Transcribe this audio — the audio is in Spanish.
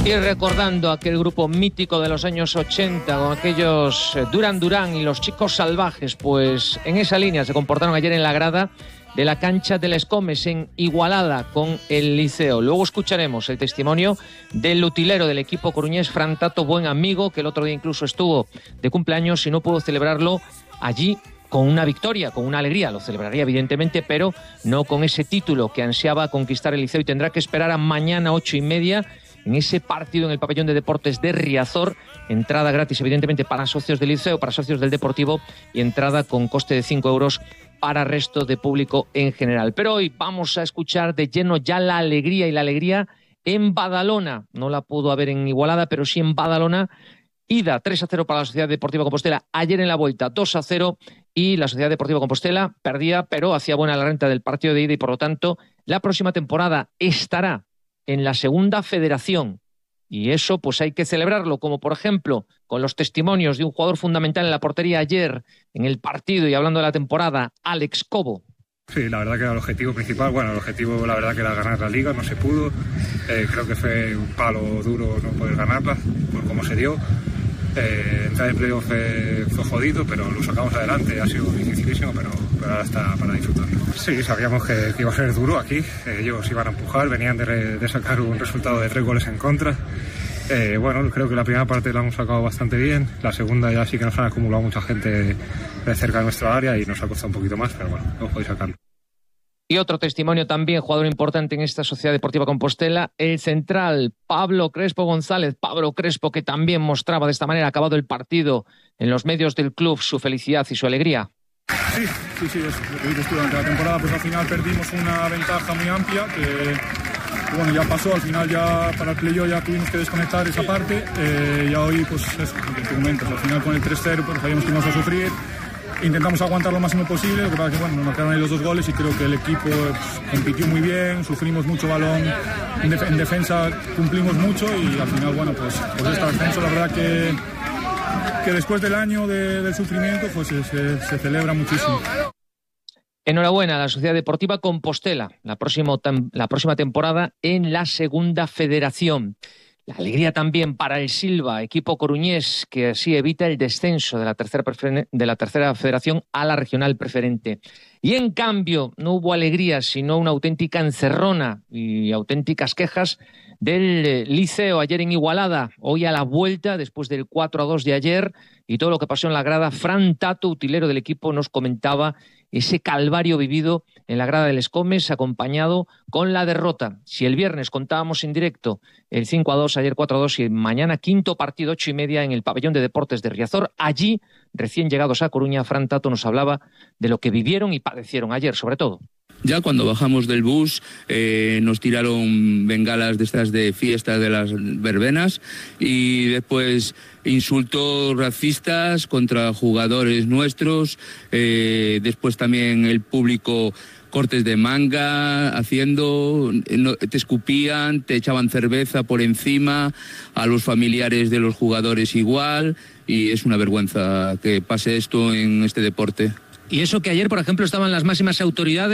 Y recordando aquel grupo mítico de los años 80 con aquellos Duran Duran y los Chicos Salvajes, pues en esa línea se comportaron ayer en la grada de la cancha del Escomes en Igualada con el Liceo. Luego escucharemos el testimonio del utilero del equipo coruñés, Fran Tato, buen amigo, que el otro día incluso estuvo de cumpleaños y no pudo celebrarlo allí con una victoria, con una alegría. Lo celebraría evidentemente, pero no con ese título que ansiaba conquistar el Liceo, y tendrá que esperar a mañana 8:30 en ese partido en el pabellón de deportes de Riazor. Entrada gratis evidentemente para socios del Liceo, para socios del Deportivo, y entrada con coste de 5 euros para resto de público en general. Pero hoy vamos a escuchar de lleno ya la alegría, y la alegría en Badalona. No la pudo haber en Igualada, pero sí en Badalona. Ida 3-0 para la Sociedad Deportiva Compostela. Ayer en la vuelta 2-0, y la Sociedad Deportiva Compostela perdía, pero hacía buena la renta del partido de ida, y por lo tanto la próxima temporada estará en la segunda federación. Y eso pues hay que celebrarlo, como por ejemplo con los testimonios de un jugador fundamental en la portería ayer en el partido, y hablando de la temporada, Alex Cobo. Sí, la verdad que era el objetivo principal. Bueno, el objetivo la verdad que era ganar la liga, no se pudo. Creo que fue un palo duro no poder ganarla por cómo se dio. Entrar en playoff fue jodido, pero lo sacamos adelante. Ha sido dificilísimo, pero ahora está para disfrutarlo. Sí, sabíamos que iba a ser duro aquí. Ellos iban a empujar, venían de sacar un resultado de 3 goles en contra. Bueno, creo que la primera parte la hemos sacado bastante bien. La segunda ya sí que nos han acumulado mucha gente de cerca de nuestra área y nos ha costado un poquito más, pero bueno, hemos podido sacarlo. Y otro testimonio también, jugador importante en esta Sociedad Deportiva Compostela, el central Pablo Crespo González. Pablo Crespo, que también mostraba de esta manera, acabado el partido, en los medios del club, su felicidad y su alegría. Sí, durante la temporada pues al final perdimos una ventaja muy amplia que bueno, ya pasó. Al final ya para el playoff ya tuvimos que desconectar esa parte. Ya hoy pues eso, en este momento, al final con el 3-0 pues sabíamos que íbamos a sufrir. Intentamos aguantar lo máximo posible, lo que pasa es que bueno, nos marcaron ahí los 2 goles, y creo que el equipo compitió muy bien, sufrimos mucho balón, en defensa cumplimos mucho, y al final bueno, pues este ascenso la verdad que después del año del sufrimiento pues se celebra muchísimo. Enhorabuena a la Sociedad Deportiva Compostela, la próxima temporada en la segunda federación. La alegría también para el Silva, equipo coruñés, que así evita el descenso de la tercera federación a la regional preferente. Y en cambio no hubo alegría, sino una auténtica encerrona y auténticas quejas del Liceo ayer en Igualada. Hoy a la vuelta, después del 4-2 de ayer y todo lo que pasó en la grada, Fran Tato, utilero del equipo, nos comentaba ese calvario vivido en la grada del Escomes, acompañado con la derrota. Si el viernes contábamos en directo el 5-2, ayer 4-2, y mañana quinto partido 8:30 en el pabellón de deportes de Riazor. Allí, recién llegados a Coruña, Fran Tato nos hablaba de lo que vivieron y padecieron ayer, sobre todo. Ya cuando bajamos del bus nos tiraron bengalas de estas de fiestas de las verbenas, y después insultos racistas contra jugadores nuestros. Después también el público cortes de manga haciendo, te escupían, te echaban cerveza por encima, a los familiares de los jugadores igual, y es una vergüenza que pase esto en este deporte. Y eso que ayer, por ejemplo, estaban las máximas autoridades